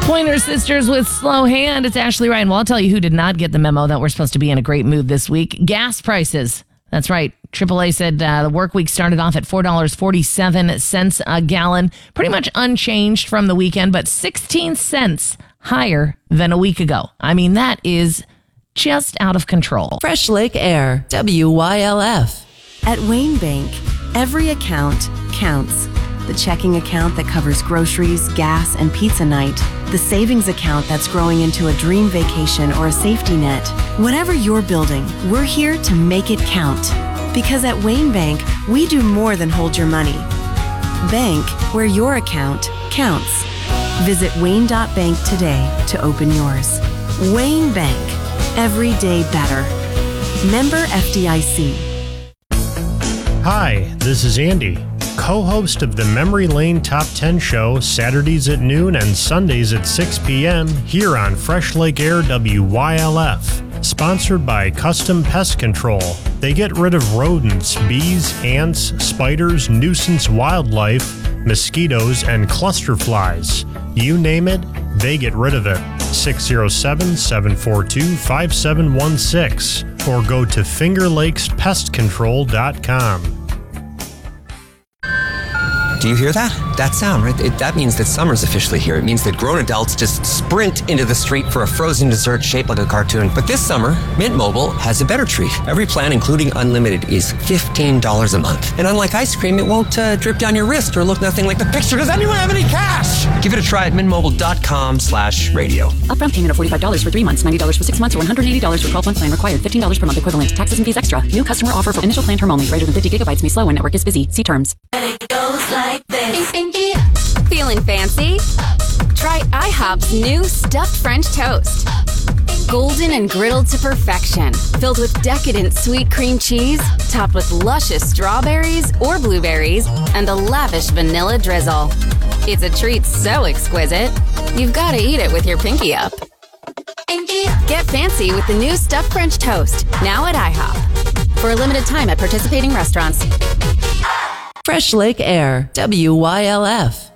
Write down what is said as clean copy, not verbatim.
Pointer Sisters with Slow Hand. It's Ashley Ryan. Well, I'll tell you who did not get the memo that we're supposed to be in a great mood this week. Gas prices. That's right. AAA said the work week started off at $4.47 a gallon. Pretty much unchanged from the weekend, but 16 cents higher than a week ago. I mean, that is just out of control. Fresh Lake Air, WYLF. At Wayne Bank, every account counts. The checking account that covers groceries, gas, and pizza night. The savings account that's growing into a dream vacation or a safety net. Whatever you're building, we're here to make it count. Because at Wayne Bank, we do more than hold your money. Bank where your account counts. Visit Wayne.bank today to open yours. Wayne Bank. Every day better. Member FDIC. Hi, this is Andy, co-host of the Memory Lane Top 10 show, Saturdays at noon and Sundays at 6 p.m. here on Fresh Lake Air WYLF. Sponsored by Custom Pest Control. They get rid of rodents, bees, ants, spiders, nuisance wildlife, mosquitoes, and cluster flies. You name it, they get rid of it. 607-742-5716 or go to fingerlakespestcontrol.com. Do you hear that? That sound, right? That means that summer's officially here. It means that grown adults just sprint into the street for a frozen dessert shaped like a cartoon. But this summer, Mint Mobile has a better treat. Every plan, including unlimited, is $15 a month. And unlike ice cream, it won't drip down your wrist or look nothing like the picture. Does anyone have any cash? Give it a try at mintmobile.com/radio. Upfront payment of $45 for 3 months, $90 for 6 months, or $180 for 12-month plan required. $15 per month equivalent. Taxes and fees extra. New customer offer for initial plan term only. Greater than 50 gigabytes may slow when network is busy. See terms. It goes like this. Feeling fancy? Try IHOP's new stuffed French toast. Golden and griddled to perfection. Filled with decadent sweet cream cheese, topped with luscious strawberries or blueberries, and a lavish vanilla drizzle. It's a treat so exquisite, you've got to eat it with your pinky up. Get fancy with the new stuffed French toast, now at IHOP. For a limited time at participating restaurants. Fresh Lake Air, WYLF.